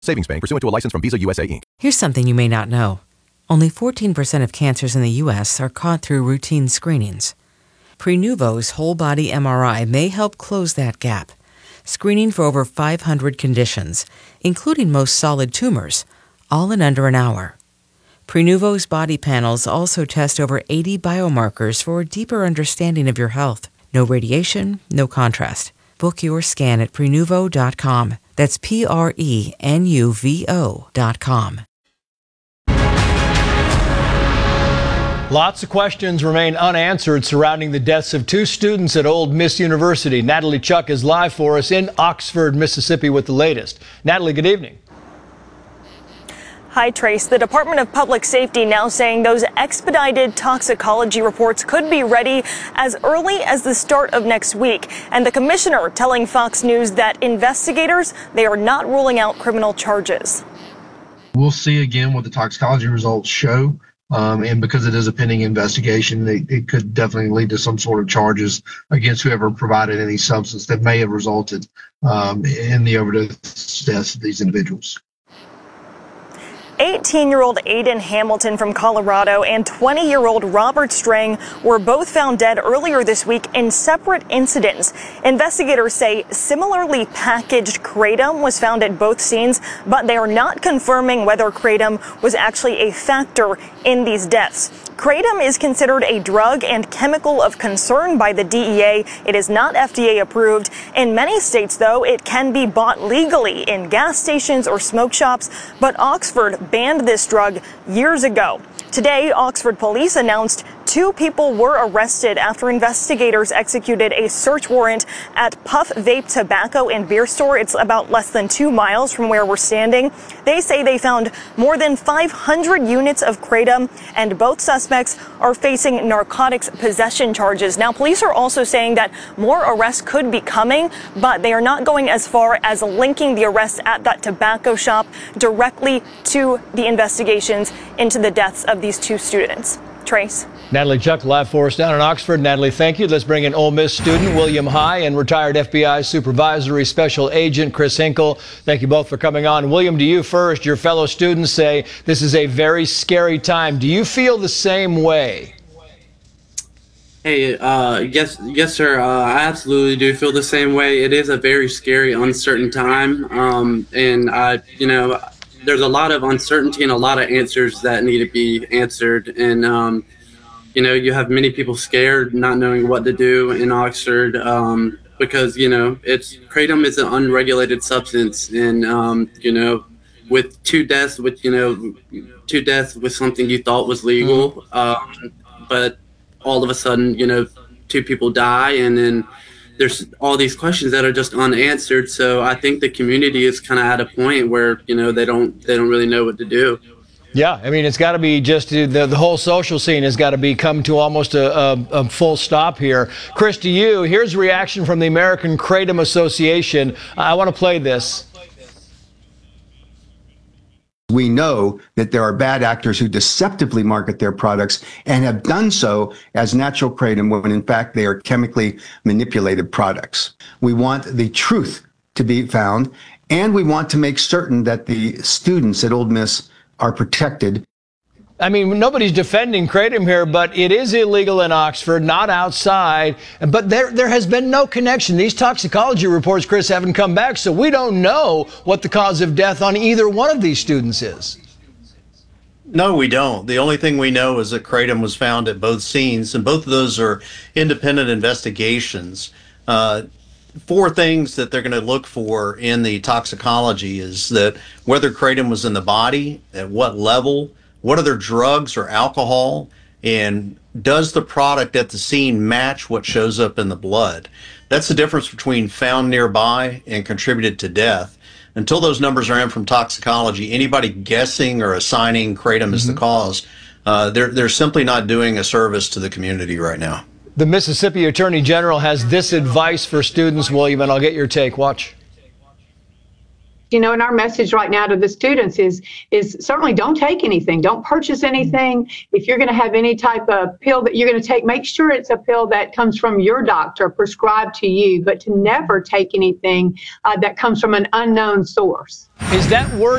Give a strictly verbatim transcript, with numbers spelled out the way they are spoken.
Savings Bank, pursuant to a license from Visa U S A, Incorporated. Here's something you may not know. Only fourteen percent of cancers in the U S are caught through routine screenings. Prenuvo's whole-body M R I may help close that gap, screening for over five hundred conditions, including most solid tumors, all in under an hour. Prenuvo's body panels also test over eighty biomarkers for a deeper understanding of your health. No radiation, no contrast. Book your scan at Prenuvo dot com. That's P R E N U V O dot com. Lots of questions remain unanswered surrounding the deaths of two students at Ole Miss University. Natalie Chuck is live for us in Oxford, Mississippi with the latest. Natalie, good evening. Hi, Trace. The Department of Public Safety now saying those expedited toxicology reports could be ready as early as the start of next week. And the commissioner telling Fox News that investigators, they are not ruling out criminal charges. We'll see again what the toxicology results show. Um, and because it is a pending investigation, it, it could definitely lead to some sort of charges against whoever provided any substance that may have resulted um, in the overdose deaths of these individuals. eighteen-year-old Aiden Hamilton from Colorado and twenty-year-old Robert Strang were both found dead earlier this week in separate incidents. Investigators say similarly packaged kratom was found at both scenes, but they are not confirming whether kratom was actually a factor in these deaths. Kratom is considered a drug and chemical of concern by the D E A. It is not F D A approved. In many states, though, it can be bought legally in gas stations or smoke shops, but Oxford banned this drug years ago. Today, Oxford police announced two people were arrested after investigators executed a search warrant at Puff Vape Tobacco and Beer Store. It's about less than two miles from where we're standing. They say they found more than five hundred units of kratom, and both suspects are facing narcotics possession charges. Now, police are also saying that more arrests could be coming, but they are not going as far as linking the arrests at that tobacco shop directly to the investigations into the deaths of these two students. Trace. Natalie Chuck live for us down in Oxford. Natalie, thank you. Let's bring in Ole Miss student William High and retired F B I supervisory special agent Chris Hinkle. Thank you both for coming on. William, to you first. Your fellow students say this is a very scary time. Do you feel the same way? Hey, uh, yes, yes, sir. Uh, I absolutely do feel the same way. It is a very scary, uncertain time, um, and I, you know, there's a lot of uncertainty and a lot of answers that need to be answered. And, um, you know, you have many people scared, not knowing what to do in Oxford um, because, you know, it's kratom is an unregulated substance. And, um, you know, with two deaths, with, you know, two deaths with something you thought was legal, um, but all of a sudden, you know, two people die, and then there's all these questions that are just unanswered. So I think the community is kind of at a point where, you know, they don't they don't really know what to do. Yeah, I mean, it's got to be just the, the whole social scene has got to be come to almost a, a, a full stop here. Chris, to you, here's a reaction from the American Kratom Association. I want to play this. We know that there are bad actors who deceptively market their products and have done so as natural kratom when in fact they are chemically manipulated products. We want the truth to be found, and we want to make certain that the students at Ole Miss are protected. I mean, nobody's defending kratom here, but it is illegal in Oxford, not outside. But there, there has been no connection. These toxicology reports, Chris, haven't come back, so we don't know what the cause of death on either one of these students is. No, we don't. The only thing we know is that kratom was found at both scenes, and both of those are independent investigations. Uh, Four things that they're going to look for in the toxicology is that whether kratom was in the body, at what level, what other drugs or alcohol, and does the product at the scene match what shows up in the blood? That's the difference between found nearby and contributed to death. Until those numbers are in from toxicology, anybody guessing or assigning kratom mm-hmm. as the cause, uh, they're, they're simply not doing a service to the community right now. The Mississippi Attorney General has this advice for students, William, and I'll get your take. Watch. You know, and our message right now to the students is is certainly don't take anything. Don't purchase anything. If you're going to have any type of pill that you're going to take, make sure it's a pill that comes from your doctor, prescribed to you, but to never take anything uh, that comes from an unknown source. Is that word